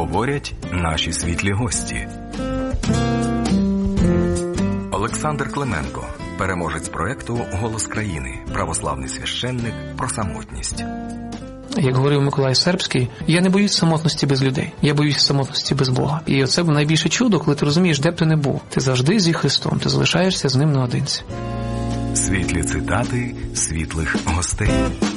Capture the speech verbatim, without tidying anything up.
Говорять наші світлі гості. Олександр Клименко, переможець проєкту «Голос країни», православний священник про самотність. Як говорив Миколай Сербський, я не боюсь самотності без людей, я боюсь самотності без Бога. І оце найбільше чудо, коли ти розумієш, де б ти не був. Ти завжди зі Христом, ти залишаєшся з ним наодинці. Світлі цитати світлих гостей.